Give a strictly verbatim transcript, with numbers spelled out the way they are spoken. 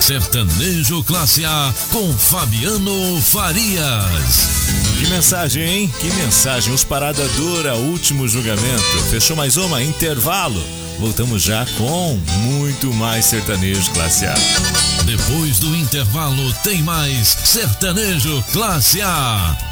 Sertanejo Classe A com Fabiano Farias. Que mensagem, hein? Que mensagem. Os Parada Dura, último julgamento. Fechou mais uma, intervalo. Voltamos já com muito mais Sertanejo Classe A. Depois do intervalo tem mais Sertanejo Classe A.